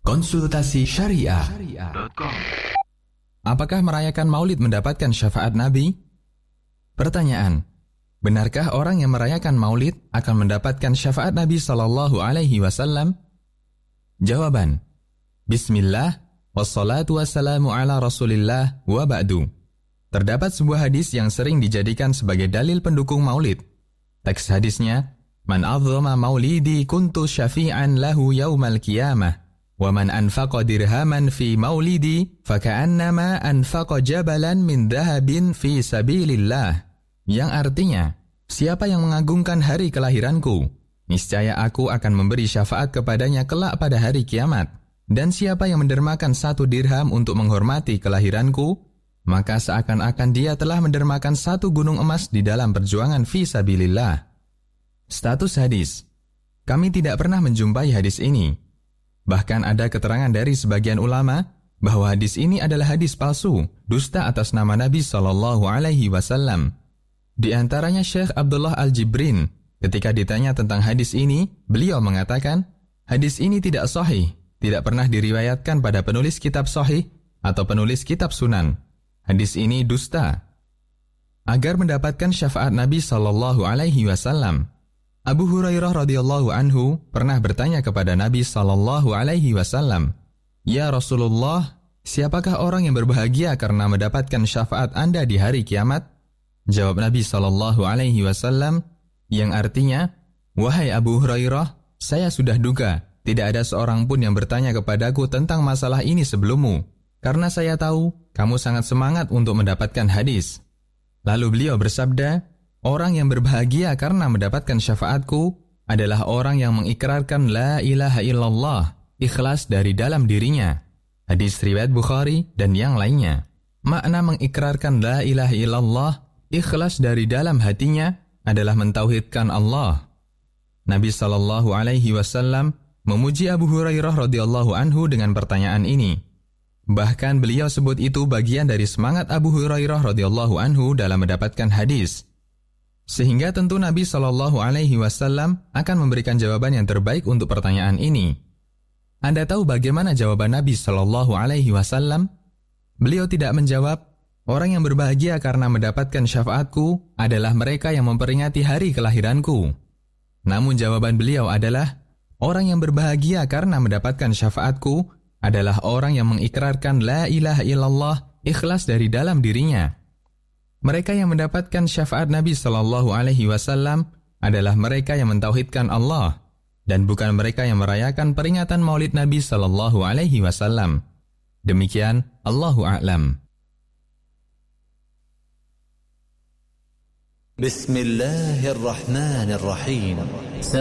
Konsultasi Syariah. Apakah merayakan maulid mendapatkan syafaat Nabi? Pertanyaan: benarkah orang yang merayakan maulid akan mendapatkan syafaat Nabi sallallahu alaihi wasallam? Jawaban: Bismillah, wassalatu wassalamu ala Rasulillah wa ba'du. Terdapat sebuah hadis yang sering dijadikan sebagai dalil pendukung maulid. Teks hadisnya, Man a'zama maulidi kuntu syafi'an lahu yaumal qiyamah, wa man anfaqa dirhaman fi maulidi faka'annama anfaqa jabalan min dhahabin fi sabilillah. Yang artinya, siapa yang mengagungkan hari kelahiranku, niscaya aku akan memberi syafaat kepadanya kelak pada hari kiamat. Dan siapa yang mendermakan 1 dirham untuk menghormati kelahiranku, maka seakan-akan dia telah mendermakan 1 gunung emas di dalam perjuangan fi sabilillah. Status hadis: kami tidak pernah menjumpai hadis ini. Bahkan ada keterangan dari sebagian ulama bahwa hadis ini adalah hadis palsu, dusta atas nama Nabi sallallahu alaihi wasallam. Di antaranya Syekh Abdullah Al-Jibrin, ketika ditanya tentang hadis ini, beliau mengatakan, hadis ini tidak sahih, tidak pernah diriwayatkan pada penulis kitab sahih atau penulis kitab sunan. Hadis ini dusta. Agar mendapatkan syafaat Nabi sallallahu alaihi wasallam, Abu Hurairah radhiyallahu anhu pernah bertanya kepada Nabi sallallahu alaihi wasallam, "Ya Rasulullah, siapakah orang yang berbahagia karena mendapatkan syafaat Anda di hari kiamat?" Jawab Nabi sallallahu alaihi wasallam yang artinya, "Wahai Abu Hurairah, saya sudah duga tidak ada seorang pun yang bertanya kepadaku tentang masalah ini sebelummu, karena saya tahu kamu sangat semangat untuk mendapatkan hadis." Lalu beliau bersabda, orang yang berbahagia karena mendapatkan syafaatku adalah orang yang mengikrarkan la ilaha illallah, ikhlas dari dalam dirinya. Hadis riwayat Bukhari dan yang lainnya. Makna mengikrarkan la ilaha illallah, ikhlas dari dalam hatinya adalah mentauhidkan Allah. Nabi sallallahu alaihi wasallam memuji Abu Hurairah radhiyallahu anhu dengan pertanyaan ini. Bahkan beliau sebut itu bagian dari semangat Abu Hurairah radhiyallahu anhu dalam mendapatkan hadis. Sehingga tentu Nabi sallallahu alaihi wasallam akan memberikan jawaban yang terbaik untuk pertanyaan ini. Anda tahu bagaimana jawaban Nabi sallallahu alaihi wasallam? Beliau tidak menjawab, orang yang berbahagia karena mendapatkan syafaatku adalah mereka yang memperingati hari kelahiranku. Namun jawaban beliau adalah, orang yang berbahagia karena mendapatkan syafaatku adalah orang yang mengikrarkan la ilaha illallah, ikhlas dari dalam dirinya. Mereka yang mendapatkan syafaat Nabi sallallahu alaihi wasallam adalah mereka yang mentauhidkan Allah dan bukan mereka yang merayakan peringatan Maulid Nabi sallallahu alaihi wasallam. Demikian, Allahu a'lam. Bismillahirrahmanirrahim.